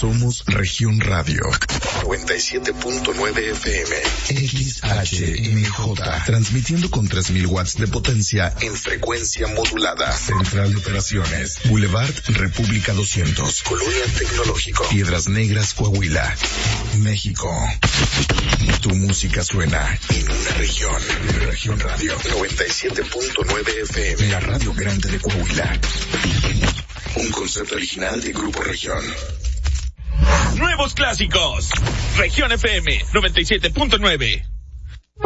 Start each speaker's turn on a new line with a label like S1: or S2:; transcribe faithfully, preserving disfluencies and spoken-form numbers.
S1: Somos Región Radio. noventa y siete punto nueve F M. X H M J. Transmitiendo con tres mil watts de potencia en frecuencia modulada. Central de Operaciones. Boulevard República doscientos. Colonia Tecnológico. Piedras Negras, Coahuila. México. Tu música suena en una región. Región Radio. noventa y siete punto nueve F M. La radio grande de Coahuila. Un concepto original de Grupo Región.
S2: Nuevos clásicos. Región F M noventa y siete punto nueve.